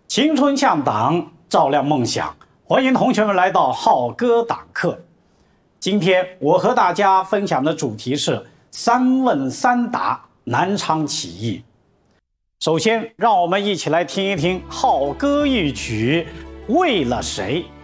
青春向党，照亮梦想。欢迎同学们来到浩哥党课。今天我和大家分享的主题是三问三答南昌起义。首先，让我们一起来听一听浩哥一曲《为了谁》。